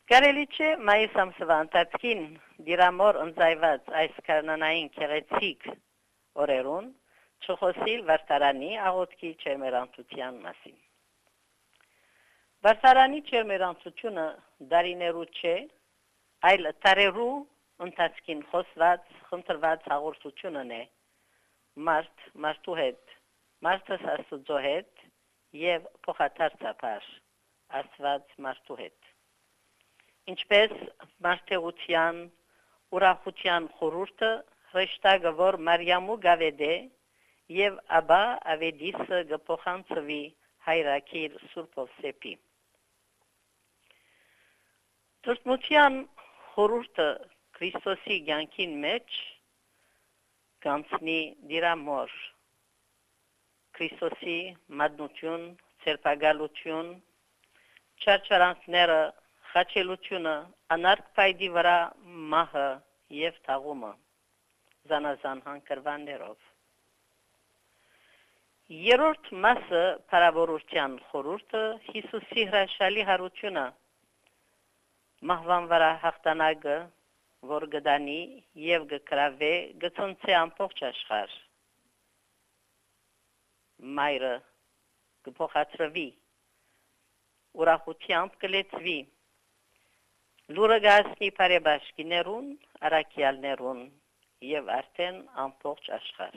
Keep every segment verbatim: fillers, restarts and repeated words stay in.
Կարելի չէ մայիս ամսվա ընթացքին դիրամոր ընձայված այս կանոնային քեղեցիկ օրերուն չխոսիլ վարտարանի աղոթքի չերմերանցության մասին։ Վարտարանի չերմերանցությունը դարիներու չէ, այլ տարերու ընթացքին խոսված, խնդրված հաղորդությունն է մարդ մարդու հետ, մարդս Աստծո հետ եւ փոխադարձաբար Աստված մարդու հետ։ Ինչպես մարդեղության ուրախության խորհուրդը հրեշտակը որ Մարիամու գավեդե եւ աբա ավեդիսը գփոխանցվի հայրակիր Սուրբ Ովսեփի։ Տրտմության խորհուրդը Քրիստոսի կյանքին մեջ կանցնի դիրամոր Քրիստոսի մատնություն, ցերպակալություն, չարչարանքները խաչելությունը, անարգ պայդի վրա մահը և թաղումը, զանազան հանգրվաններով։ Երորդ մասը պարավորության խորհուրդը Հիսուսի հրաշալի հարությունը, մահվան վրա հաղթանակը, որ գդանի և գկրավե գծոնցե ամբողջ աշխարհ, մայրը գփոխադրվի, ուրախությամբ կլեցվի, լուրը գասնի պարեբաշկիներուն, արաքյալներուն և արդեն ամբողջ աշխարհ։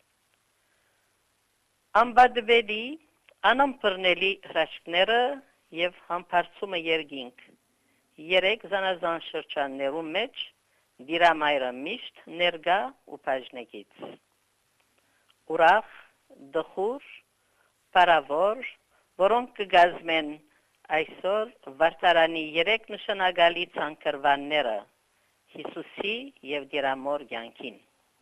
Ամբադվելի, անամպրնելի հրաշքները և համբարձումը երգինք, երեք զանազան շրջաններու մեջ դիրամայրը միշտ ներգա ու բաժնեկից։ Ուրախ, դխուր, պարավոր, որոնք կգազմեն այսօր վարտարանի երեք նշանակալի ցանկրվանները Հիսուսի և դիրամոր կյանքին։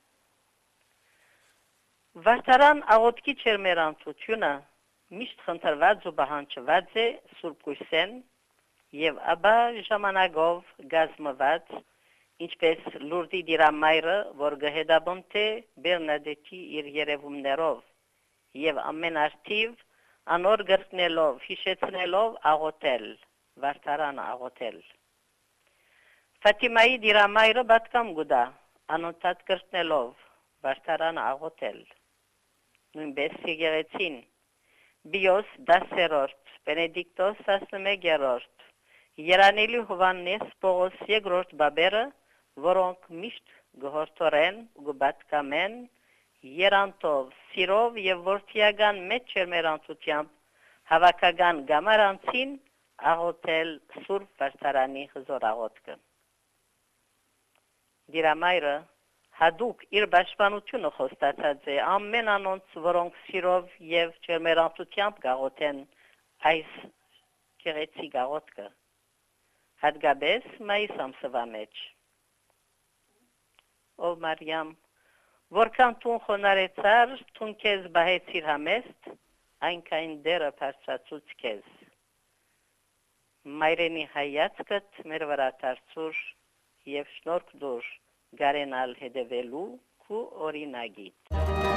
Վարտարան աղոթքի չերմերանցությունը միշտ խնդրված ու պահանջված է Սուրբ Գույսեն և աբա ժամանակով գազմված, ինչպես Լուրդի դիրամայրը, որ գհետաբնթե Բերնադետի իր երևումներով և ամեն արդիվ անոր գրկնելով, հիշեցնելով աղոթել, վարտարան աղոթել։ Ֆաթիմայի դիրամայրը բատկամ գուդա, անընդհատ գրկնելով, վարտարան աղոթել։ Նույնպես եկեղեցին, Բիոս դասերորդ, Բենեդիկտոս տասնմեկերորդ, Երանելի Հովաննես Պողոս երկրորդ բաբերը, որոնք միշտ գհորթորեն ու գբատկամեն, երանտով, սիրով և որդիական մեծ չերմերանցությամբ հավաքական գամարանցին աղոթել Սուրբ վարտարանի հզոր աղոթքը։ Դիրամայրը հադուկ իր պաշտպանությունը խոստացած է ամեն անոնց, որոնք սիրով և չերմերանցությամբ գաղոթեն այս գեղեցիկ աղոթքը, հատկապես մայիս ամսվա մեջ։ Ով Մարիամ, որքան տուն խոնարեցար, տուն քեզ բահեցիր համեստ, այնքան դերը բարձրացուց քեզ։ Մայրենի հայացքդ մեր վրա դարձուր և շնորհք դուր գարենալ հետևելու քու օրինագիտ։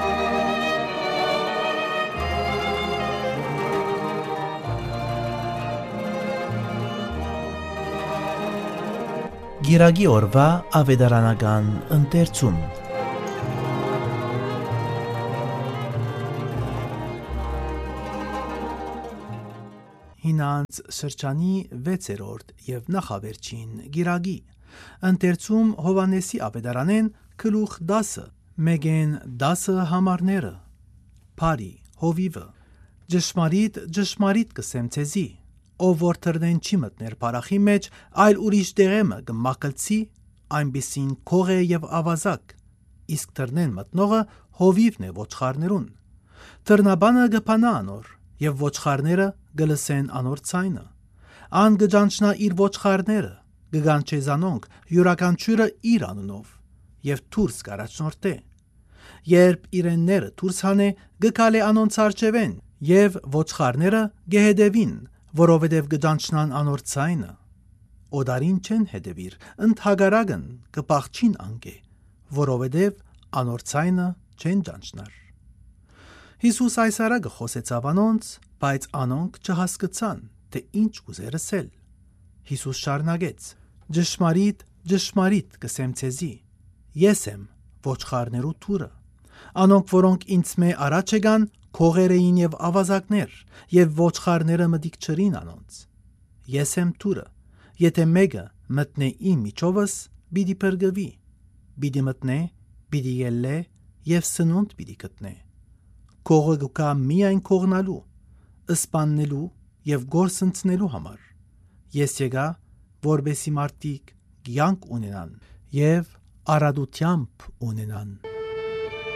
Գիրագի օրվա ավետարանական ընթերցում։ Հինանց սրճանի վեցերորդ և նախավերջին գիրագի ընթերցում Հովանեսի ավետարանեն գլուխ դասը, մեգեն դասը համարները, բարի հովիվը, ճշմարիտ ճշմարիտ կսեմ ցեզի, ով որ թրնեն չի մտներ բարախի մեջ, այլ ուրիշ դեղեմը կմակլցի, այնպիսին քող է և ավազակ, իսկ թրնեն մտնողը հովիվն է ոչխարներուն։ Թրնաբանը կփանա անոր, և ոչխարները կլսեն անոր ձայնը։ Ան կճանչնա իր ոչխարները, կգանչե զանոնք յուրաքանչյուրը իր անունով, և դուրս կառաջնորդե։ Երբ իրենները դուրս հանե, կգալե անոնց առջևեն, և ոչխարները կհետևին, որովհետև կճանչնան անոր ձայնը։ Օդարին չեն հետևիր, ընդհակառակն կփախչին անկե, որովհետև անոր ձայնը չեն ճանչնար։ Հիսուս այս արագը խոսեցավ անոնց, բայց անոնք չհասկացան, թե ինչ կուզեր ասել։ Հիսուս շարունակեց. Ճշմարիտ, ճշմարիտ կսեմ ցեզի. Ես եմ ոչխարներու թուրը։ Անոնք, որոնք ինձ մե առաջ եկան, քողեր էին եւ ավազակներ, եւ ոչխարները մտիկ չրին անոնց։ Ես եմ թուրը։ Եթե մեկը մտնե իմ միջովս, պիտի փրկվի։ Պիտի մտնե, պիտի ելլե եւ սնունդ պիտի գտնե։ Քողը գուկա միայն քողնալու, ըսպաննելու եւ գործընծնելու համար։ Ես եկա, որբեսի մարդիկ կյանք ունենան եւ արադությամբ ունենան։